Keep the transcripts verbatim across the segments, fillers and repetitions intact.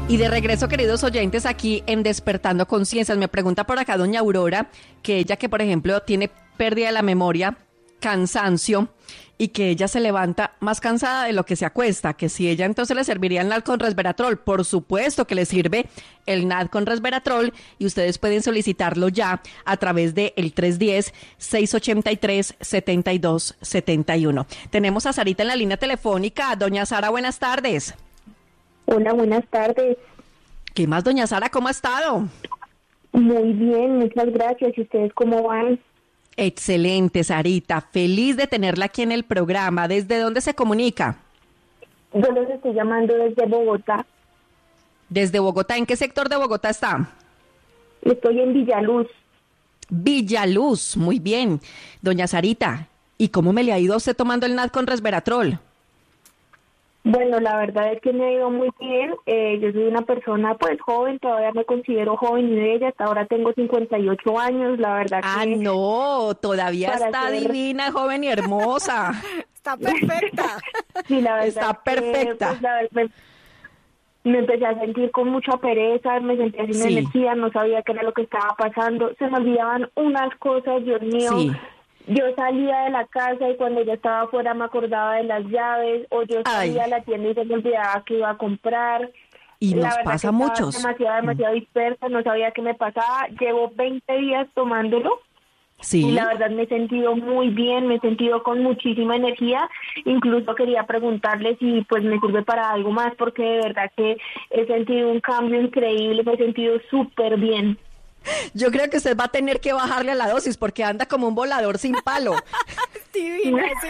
Y de regreso, queridos oyentes, aquí en Despertando Conciencias, me pregunta por acá doña Aurora, que ella que, por ejemplo, tiene pérdida de la memoria, cansancio, y que ella se levanta más cansada de lo que se acuesta, que si ella entonces le serviría el N A D con resveratrol. Por supuesto que le sirve el N A D con resveratrol y ustedes pueden solicitarlo ya a través de el tres uno cero, seis ocho tres, siete dos siete uno. Tenemos a Sarita en la línea telefónica. Doña Sara, buenas tardes. Hola, buenas tardes. ¿Qué más, doña Sara? ¿Cómo ha estado? Muy bien, muchas gracias. ¿Y ustedes cómo van? Excelente, Sarita. Feliz de tenerla aquí en el programa. ¿Desde dónde se comunica? Yo los estoy llamando desde Bogotá. ¿Desde Bogotá? ¿En qué sector de Bogotá está? Estoy en Villaluz. Villaluz, muy bien. Doña Sarita, ¿y cómo me le ha ido a usted tomando el N A D con resveratrol? Bueno, la verdad es que me ha ido muy bien. Eh, yo soy una persona pues joven, todavía me considero joven y bella. Hasta ahora tengo cincuenta y ocho años, la verdad ah, que... Ah, no, todavía está ser... divina, joven y hermosa. Está perfecta. Sí, la verdad está que, perfecta. Pues, la verdad, me empecé a sentir con mucha pereza, me sentía sin sí. energía, no sabía qué era lo que estaba pasando. Se me olvidaban unas cosas, Dios mío. Sí. Yo salía de la casa y cuando ya estaba afuera me acordaba de las llaves, o yo salía Ay. a la tienda y se me olvidaba que iba a comprar. Y la nos verdad pasa que a muchos. demasiado, demasiado dispersa, no sabía qué me pasaba. Llevo veinte días tomándolo. Sí. Y la verdad me he sentido muy bien, me he sentido con muchísima energía. Incluso quería preguntarle si pues me sirve para algo más, porque de verdad que he sentido un cambio increíble, me he sentido súper bien. Yo creo que usted va a tener que bajarle a la dosis porque anda como un volador sin palo. Divina, sí.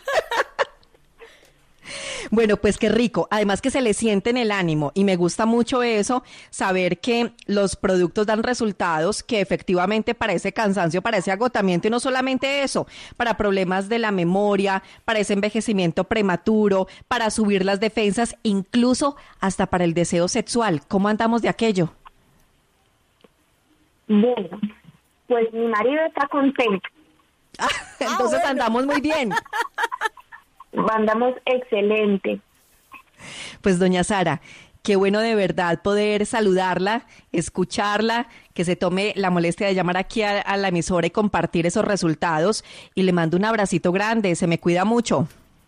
Bueno, pues qué rico. Además que se le siente en el ánimo y me gusta mucho eso, saber que los productos dan resultados, que efectivamente para ese cansancio, para ese agotamiento y no solamente eso, para problemas de la memoria, para ese envejecimiento prematuro, para subir las defensas, incluso hasta para el deseo sexual. ¿Cómo andamos de aquello? Bueno, pues mi marido está contento. Ah, entonces ah, bueno. andamos muy bien. Andamos excelente. Pues doña Sara, qué bueno de verdad poder saludarla, escucharla, que se tome la molestia de llamar aquí a, a la emisora y compartir esos resultados. Y le mando un abracito grande, se me cuida mucho.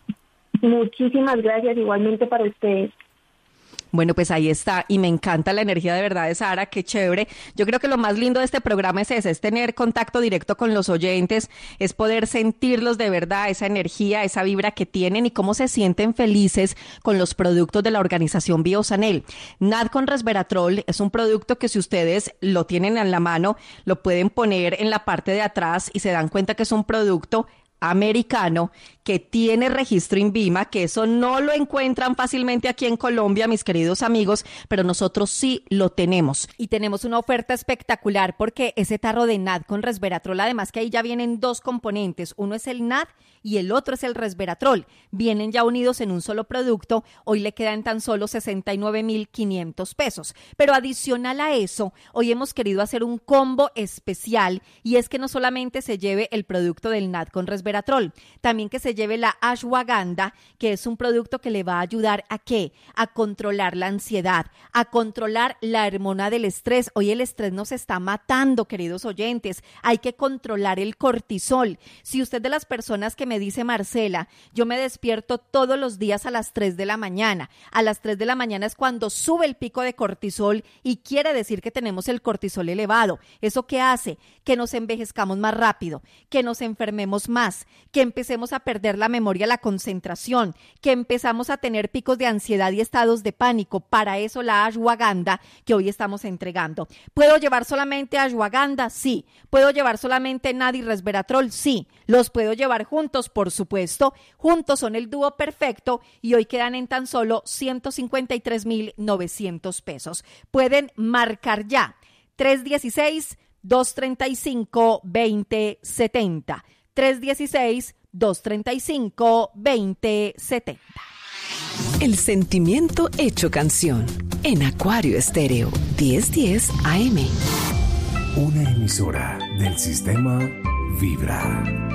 Muchísimas gracias, igualmente para ustedes. Bueno, pues ahí está, y me encanta la energía de verdad de Sara, qué chévere. Yo creo que lo más lindo de este programa es ese, es tener contacto directo con los oyentes, es poder sentirlos de verdad, esa energía, esa vibra que tienen y cómo se sienten felices con los productos de la organización Biosanel. N A D con resveratrol es un producto que si ustedes lo tienen en la mano, lo pueden poner en la parte de atrás y se dan cuenta que es un producto americano que tiene registro INVIMA, que eso no lo encuentran fácilmente aquí en Colombia, mis queridos amigos, pero nosotros sí lo tenemos. Y tenemos una oferta espectacular porque ese tarro de N A D con resveratrol, además que ahí ya vienen dos componentes, uno es el N A D y el otro es el resveratrol. Vienen ya unidos en un solo producto, hoy le quedan tan solo sesenta y nueve mil quinientos pesos. Pero adicional a eso, hoy hemos querido hacer un combo especial y es que no solamente se lleve el producto del N A D con resveratrol, también que se lleve la ashwagandha, que es un producto que le va a ayudar a ¿qué? A controlar la ansiedad, a controlar la hormona del estrés. Hoy el estrés nos está matando, queridos oyentes. Hay que controlar el cortisol. Si usted de las personas que me dice Marcela, yo me despierto todos los días a las tres de la mañana. A las tres de la mañana es cuando sube el pico de cortisol y quiere decir que tenemos el cortisol elevado. ¿Eso qué hace? Que nos envejezcamos más rápido, que nos enfermemos más, que empecemos a perder la memoria, la concentración, que empezamos a tener picos de ansiedad y estados de pánico. Para eso la ashwagandha que hoy estamos entregando. ¿Puedo llevar solamente ashwagandha? Sí. ¿Puedo llevar solamente N A D y resveratrol? Sí. ¿Los puedo llevar juntos? Por supuesto. Juntos son el dúo perfecto y hoy quedan en tan solo ciento cincuenta y tres mil novecientos pesos. Pueden marcar ya tres uno seis, dos tres cinco, dos cero siete cero. tres uno seis, dos tres cinco, dos cero siete cero. El sentimiento hecho canción en Acuario Estéreo diez diez A M. Una emisora del sistema Vibra.